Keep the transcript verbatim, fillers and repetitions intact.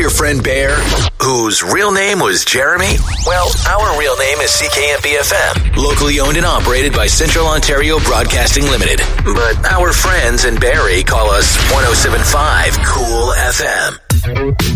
your friend Bear, whose real name was Jeremy? Well, our real name is C K M B F M, locally owned and operated by Central Ontario Broadcasting Limited. But our friends in Barrie call us one oh seven point five Cool F M.